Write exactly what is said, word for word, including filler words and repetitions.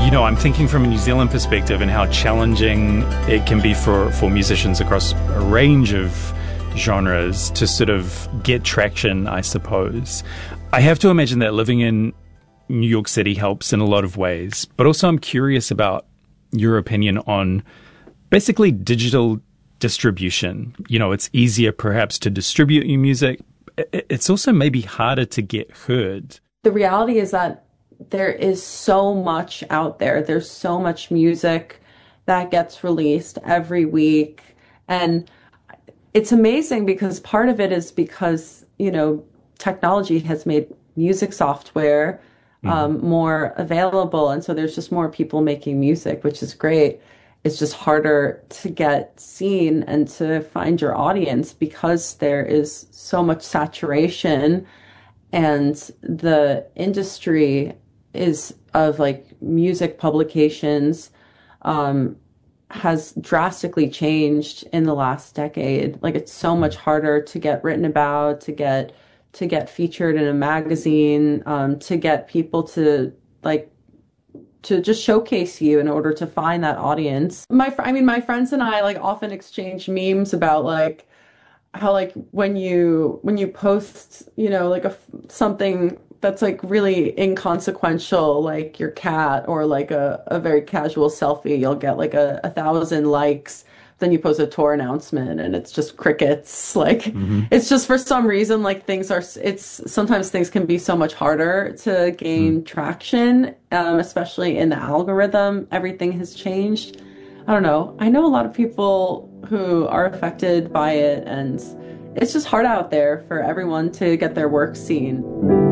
You know, I'm thinking from a New Zealand perspective and how challenging it can be for, for musicians across a range of genres to sort of get traction, I suppose. I have to imagine that living in New York City helps in a lot of ways, but also I'm curious about your opinion on basically digital distribution. You know, it's easier perhaps to distribute your music. It's also maybe harder to get heard. The reality is that there is so much out there. There's so much music that gets released every week. And it's amazing because part of it is because, you know, technology has made music software um, mm. more available. And so there's just more people making music, which is great. It's just harder to get seen and to find your audience because there is so much saturation, and the industry is of like music publications um, has drastically changed in the last decade. Like it's so much harder to get written about, to get to get featured in a magazine, um, to get people to like to just showcase you in order to find that audience. My, fr- I mean, my friends and I like often exchange memes about like how like when you when you post, you know, like a something that's like really inconsequential, like your cat or like a, a very casual selfie, you'll get like a, a thousand likes. Then you post a tour announcement and it's just crickets. Like mm-hmm. It's just for some reason, like things are, it's sometimes things can be so much harder to gain mm. traction, um, especially in the algorithm. Everything has changed. I don't know. I know a lot of people who are affected by it, and it's just hard out there for everyone to get their work seen.